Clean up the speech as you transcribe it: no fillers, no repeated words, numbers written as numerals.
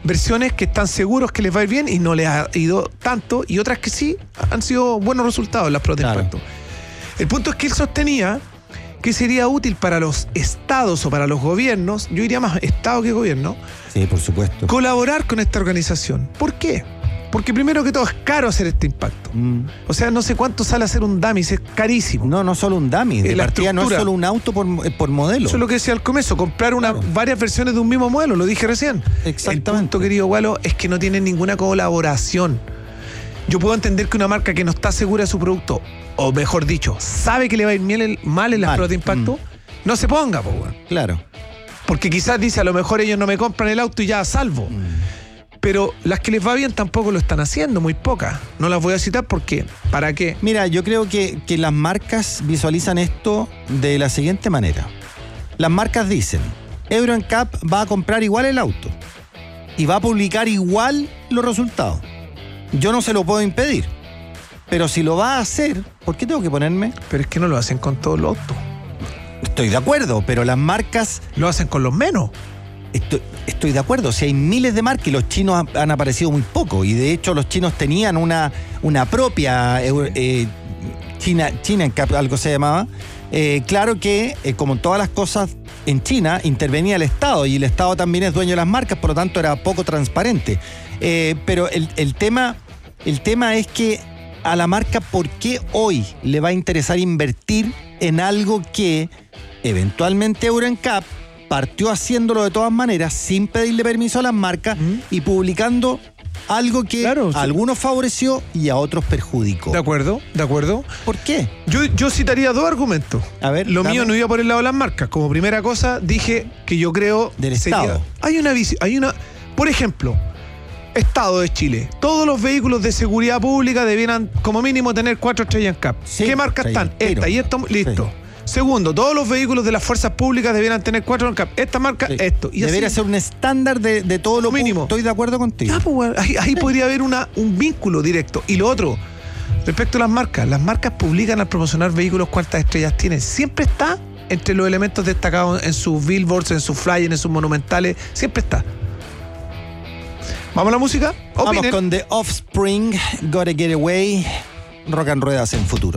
versiones que están seguros que les va a ir bien y no les ha ido tanto, y otras que sí han sido buenos resultados en las pruebas de impacto. El punto es que él sostenía que sería útil para los estados o para los gobiernos, yo diría más estado que gobierno, sí, por supuesto, colaborar con esta organización. ¿Por qué? Porque primero que todo es caro hacer este impacto. O sea, no sé cuánto sale hacer un dummy, es carísimo. No solo un dummy, de partida no es solo un auto por modelo. Eso es lo que decía al comienzo, comprar varias versiones de un mismo modelo, lo dije recién. Exactamente. El punto, querido Gualo, es que no tienen ninguna colaboración. Yo puedo entender que una marca que no está segura de su producto, o mejor dicho, sabe que le va a ir mal en las pruebas de impacto, no se ponga, po, bueno. Claro. Porque quizás dice, a lo mejor ellos no me compran el auto y ya salvo. Pero las que les va bien tampoco lo están haciendo, muy pocas. No las voy a citar porque, ¿para qué? Mira, yo creo que las marcas visualizan esto de la siguiente manera. Las marcas dicen, Euro NCAP va a comprar igual el auto y va a publicar igual los resultados. Yo no se lo puedo impedir, pero si lo va a hacer, ¿por qué tengo que ponerme? Pero es que no lo hacen con todos los autos. Estoy de acuerdo, pero las marcas lo hacen con los menos. Estoy de acuerdo, si hay miles de marcas y los chinos han aparecido muy poco, y de hecho los chinos tenían una propia China NCAP, algo se llamaba. Claro que, como en todas las cosas en China, intervenía el Estado, y el Estado también es dueño de las marcas, por lo tanto era poco transparente. Pero el tema es que a la marca, ¿por qué hoy le va a interesar invertir en algo que eventualmente Euro NCAP partió haciéndolo de todas maneras sin pedirle permiso a las marcas y publicando algo que a algunos favoreció y a otros perjudicó? De acuerdo. ¿Por qué? Yo citaría dos argumentos. A ver, mío no iba por el lado de las marcas. Como primera cosa, dije que yo creo del Estado. Por ejemplo, Estado de Chile. Todos los vehículos de seguridad pública debieran como mínimo tener 4 estrellas NCAP. Sí, ¿qué marcas están? Esta y esto, listo. Sí. Segundo, todos los vehículos de las fuerzas públicas debieran tener 4 NCAP. Esta marca, esto. Y debería ser un estándar de todo lo mínimo. Estoy de acuerdo contigo. Ya, pues, ahí podría haber un vínculo directo. Y lo otro, respecto a las marcas publican al promocionar vehículos cuántas estrellas tienen. Siempre está entre los elementos destacados en sus billboards, en sus flyers, en sus monumentales. Siempre está. ¿Vamos a la música? Vamos con The Offspring, Gotta Get Away, Rock and Ruedas en Futuro.